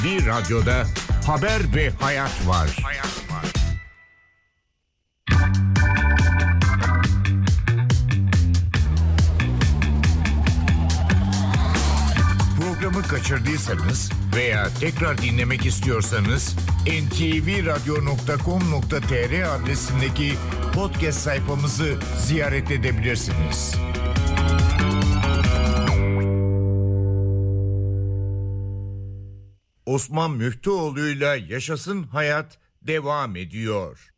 Bir radyoda haber ve hayat var. Programı kaçırdıysanız veya tekrar dinlemek istiyorsanız ntvradio.com.tr adresindeki podcast sayfamızı ziyaret edebilirsiniz. Osman Müftüoğlu'yla Yaşasın Hayat devam ediyor.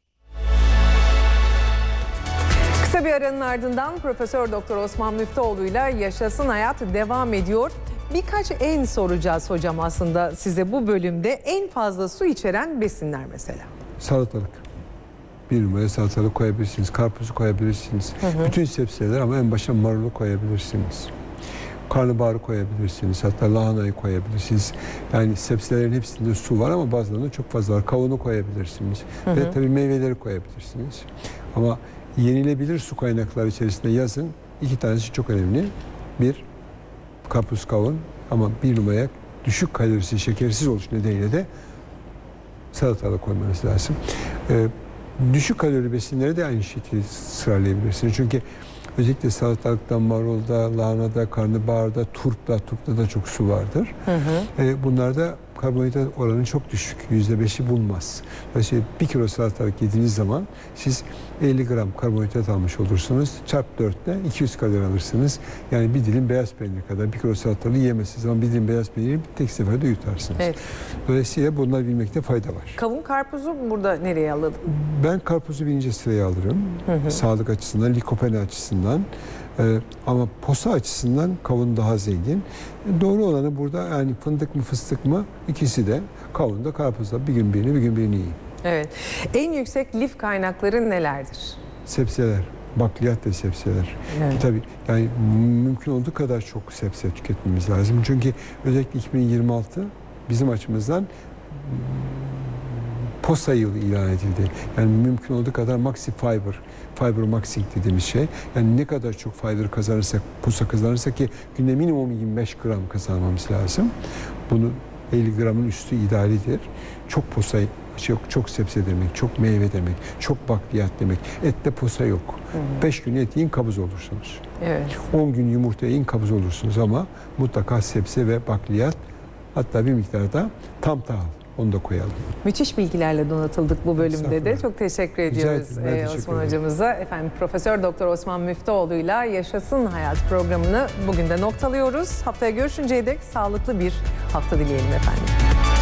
Kısa bir aranın ardından Profesör Doktor Osman Müftüoğlu'yla Yaşasın Hayat devam ediyor. Birkaç en soracağız hocam aslında size bu bölümde. En fazla su içeren besinler mesela. Salatalık. Bir numara salatalık koyabilirsiniz. Karpuzu koyabilirsiniz. Bütün sebzeler ama en başa marulu koyabilirsiniz. Karnabaharı koyabilirsiniz. Hatta lahanayı koyabilirsiniz. Yani sebzelerin hepsinde su var ama bazılarında çok fazla var. Kavunu koyabilirsiniz. Ve tabii meyveleri koyabilirsiniz. Ama yenilebilir su kaynakları içerisinde yazın 2 tanesi çok önemli. Bir, karpuz, kavun, ama bir numaraya düşük kalorisi, şekersiz oluş nedeniyle de salatalık koymanız lazım. Düşük kalori besinleri de aynı şekilde sıralayabilirsiniz. Çünkü özellikle salatalıkta, marulda, lahanada, karnabaharda, turpta da çok su vardır. Bunlarda karbonhidrat oranı çok düşük. %5'i bulmaz. Dolayısıyla 1 kilo salatalık yediğiniz zaman siz 50 gram karbonhidrat almış olursunuz. Çarp 4'te 200 kalori alırsınız. Yani bir dilim beyaz peynir kadar. 1 kilo salatalığı yemezsiniz ama bir dilim beyaz peyniri tek seferde yutarsınız. Evet. Dolayısıyla bunları bilmekte fayda var. Kavun, karpuzu burada nereye alalım? Ben karpuzu 1. sıraya alırım. Sağlık açısından, likopeni açısından. Ama posa açısından kavun daha zengin. Doğru olanı burada yani fındık mı fıstık mı, ikisi de, kavun da karpuz da, bir gün birini yiyin. Evet. En yüksek lif kaynakları nelerdir? Sebzeler, bakliyat ve sebzeler. Evet. Tabii yani mümkün olduğu kadar çok sebze tüketmemiz lazım. Çünkü özellikle 2026 bizim açımızdan POSA yılı ilan edildi. Yani mümkün olduğu kadar maxi fiber maxing dediğimiz şey. Yani ne kadar çok fiber kazanırsak, POSA kazanırsak, ki günde minimum 25 gram kazanmamız lazım. Bunu 50 gramın üstü idealidir. Çok POSA, çok sebze demek, çok meyve demek, çok bakliyat demek. Ette POSA yok. 5 gün et yiyin, kabız olursunuz. Evet. 10 gün yumurta yiyin, kabız olursunuz ama mutlaka sebze ve bakliyat, hatta bir miktarda tam tahıl. Onu da koyalım. Müthiş bilgilerle donatıldık bu bölümde de. Çok teşekkür ediyoruz Osman hocamıza. Efendim, Profesör Doktor Osman Müftüoğlu'yla Yaşasın Hayat programını bugün de noktalıyoruz. Haftaya görüşünceye dek sağlıklı bir hafta dileyelim efendim.